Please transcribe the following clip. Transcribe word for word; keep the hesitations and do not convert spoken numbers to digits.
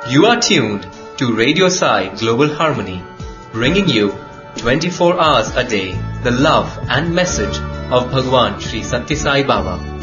You are tuned to Radio Sai Global Harmony, bringing you twenty-four hours a day the love and message of Bhagwan Sri Sathya Sai Baba.